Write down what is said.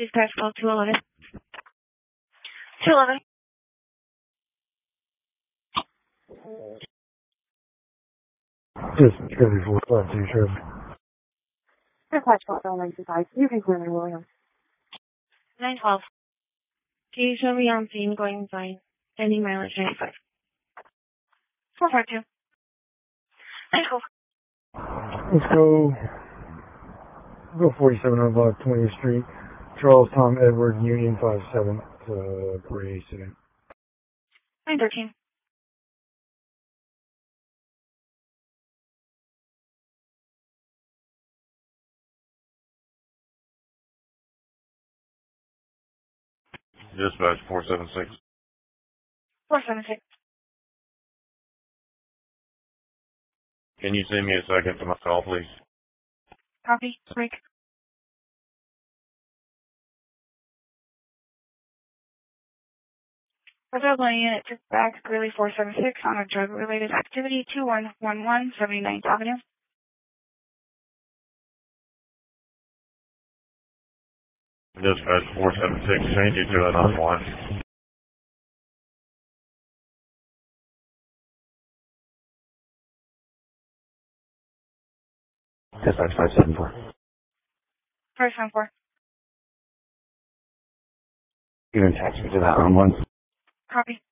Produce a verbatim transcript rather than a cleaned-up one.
Dispatch call two eleven. two eleven. Just Chevy four five two Chevy. Dispatch call nine two five. You can clear me, Williams. nine twelve. Can you show me on scene going by any mileage ninety-five? four five two. nine twelve. Let's go. Go forty-seven hundred block twentieth Street. Charles Tom Edward Union five seven. Uh, gray sedan. nine thirteen. Dispatch four seven six. four seven six. Can you send me a second to my call, please? Copy. Break. Hotel unit took back Greeley four seven six on a drug-related activity two one one one seventy-ninth Avenue. Dispatch four seven six, change it to another one. Dispatch five seven four. five seven four. You can attach me to that on one. Copy.